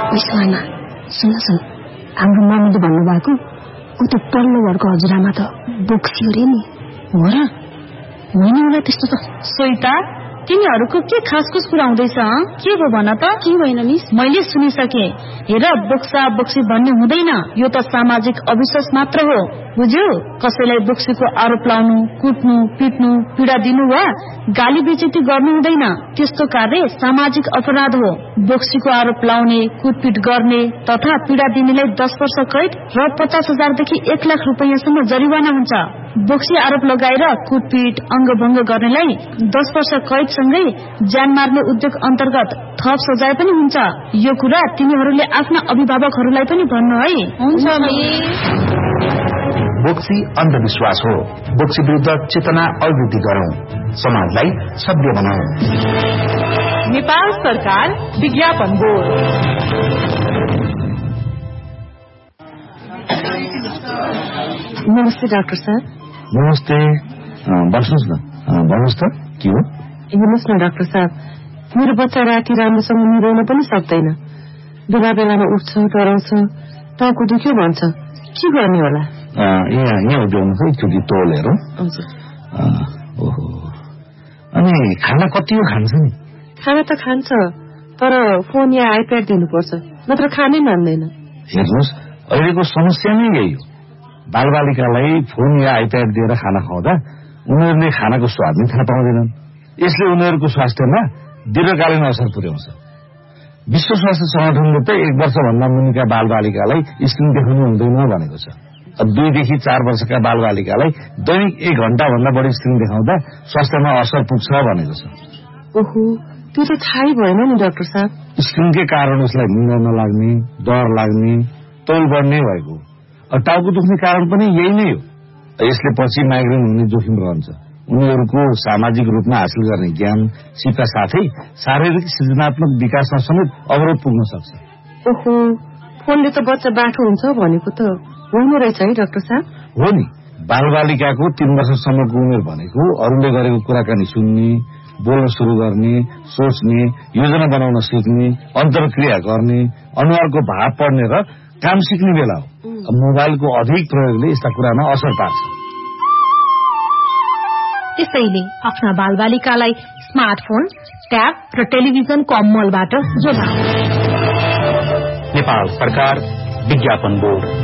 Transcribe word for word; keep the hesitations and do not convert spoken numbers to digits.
विश्वमा सुन सुन हाम्रो मामाले भन्नुभएको ऊ त्यो पल्लो घरको हजुरआमा त बोक्सी अरे नि हो र होइन होला त्यस्तो त सोइता तिमीहरूको के खासखुस कुरा हुँदैछ के हो भन त के होइन मिस मैले सुनिसके हेर बोक्सा बोक्सी भन्ने हुँदैन यो त सामाजिक अविश्वास मात्र हो बुझ्यौ कसैलाई बोक्सीको आरोप लाउनु कुट्नु पिट्नु पीडा दिनु वा गाली बेइज्जती गर्नु हुँदैन त्यस्तो कार्य सामाजिक अपराध हो बोक्सीको आरोप लाउने कुटपिट गर्ने तथा पीडा दिनेलाई दस वर्ष कैद र पचास हजारदेखि एक लाख रुपियाँसम्म जरिवाना हुन्छ बोक्सी आरोप लगाएर कुटपिट अङ्गभङ्ग गर्नेलाई दस वर्ष कैदसँगै ज्यान मार्ने उद्योग अन्तर्गत थप सजाय पनि हुन्छ यो कुरा तिमीहरूले आफ्ना अभिभावकहरूलाई पनि भन्नु है हुन्छ बोक्सी अन्धविश्वास हो बोक्सी विरुद्ध चेतना अभिवृद्धि गरौं समाजलाई सभ्य बनाऊ नेपाल सरकार विज्ञापन बोर्ड नमस्ते डाक्टर साहब नमस्ते बस्नुहोस् न भन्नुहोस् त के हो हेर्नुहोस् न डाक्टर साहब मेरो बच्चा राति राम्रोसँग निदाउन पनि सक्दैन बेला बेलामा उठ्छ डराउँछ टाउको दुख्यो भन्छ के गर्ने होला यहाँ यहाँ उभ्याउनु एकचोटि तोलेर ओहो अनि खाना कति हो खान्छ नि खाना त खान्छ तर फोन या आइप्याड दिनुपर्छ नत्र खानै मान्दैन हेर्नुहोस् अहिलेको समस्या नै यही हो बालबालिकालाई फोन या आइप्याड दिएर खाना खुवाउँदा उनीहरूले खानाको स्वाद नै थाहा पाउँदैनन् यसले उनीहरूको स्वास्थ्यमा दीर्घकालीन असर पुर्याउँछ विश्व स्वास्थ्य संगठनले त एक वर्षभन्दा मुनिका बालबालिकालाई स्क्रिन देखाउनु हुँदैन भनेको छ दुईदेखि चार वर्षका बालबालिकालाई दैनिक एक घण्टा भन्दा बढी स्क्रिन देखाउँदा स्वास्थ्यमा असर पुग्छ भनेको छ ओहो त्यो त थाहै भएन नि डाक्टर साहब स्क्रिनकै कारण उसलाई निद्रा नलाग्ने डर लाग्ने तौल बढ्ने भएको टाउको दुख्ने कारण पनि यही नै हो यसले पछि माइग्रेन हुने जोखिम रहन्छ उनीहरूको सामाजिक रूपमा हासिल गर्ने ज्ञान सिपका साथै शारीरिक सृजनात्मक विकासमा समेत अवरोध पुग्न सक्छ ओहो फोनले त बच्चा बाठो हुन्छ भनेको त होइन रहेछ है डाक्टर साहब हो नि बालबालिकाको तीन वर्षसम्मको उमेर भनेको अरूले गरेको कुराकानी सुन्ने बोल्न शुरू गर्ने सोच्ने योजना बनाउन सिक्ने अन्तर्क्रिया गर्ने अनुहारको भाव पढ्ने र काम सिक्ने बेला हो मोबाइलको अधिक प्रयोगले यस्ता कुरामा असर पार्छ त्यसैले आफ्ना बालबालिकालाई स्मार्टफोन ट्याब र टेलिभिजनको अमलबाट जोगाउनु। नेपाल सरकार विज्ञापन बोर्ड।